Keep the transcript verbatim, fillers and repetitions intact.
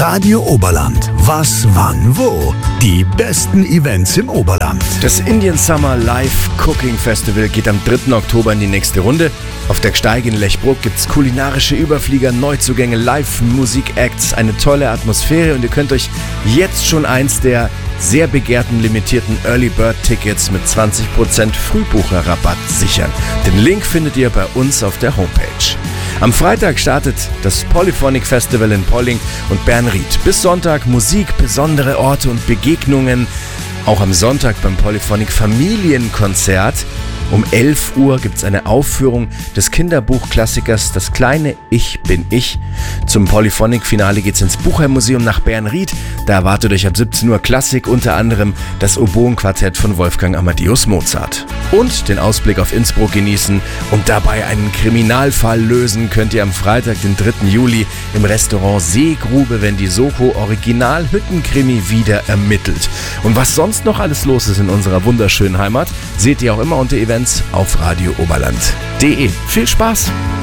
Radio Oberland. Was, wann, wo? Die besten Events im Oberland. Das Indian Summer Live Cooking Festival geht am dritten Oktober in die nächste Runde. Auf der Gsteig in Lechbruck gibt's kulinarische Überflieger, Neuzugänge, Live-Musik-Acts, eine tolle Atmosphäre und ihr könnt euch jetzt schon eins der sehr begehrten limitierten Early Bird Tickets mit zwanzig Prozent Frühbucherrabatt sichern. Den Link findet ihr bei uns auf der Homepage. Am Freitag startet das Polyphonic Festival in Polling und Bernried. Bis Sonntag Musik, besondere Orte und Begegnungen. Auch am Sonntag beim Polyphonic Familienkonzert. Um elf Uhr gibt es eine Aufführung des Kinderbuchklassikers Das kleine Ich bin ich. Zum Polyphonic-Finale geht es ins Buchheim-Museum nach Bernried. Da erwartet euch ab siebzehn Uhr Klassik, unter anderem das Oboenquartett von Wolfgang Amadeus Mozart. Und den Ausblick auf Innsbruck genießen und dabei einen Kriminalfall lösen könnt ihr am Freitag, den dritten Juli, im Restaurant Seegrube, wenn die Soko Original Hüttenkrimi wieder ermittelt. Und was sonst noch alles los ist in unserer wunderschönen Heimat, seht ihr auch immer unter Events auf radio oberland punkt de. Viel Spaß!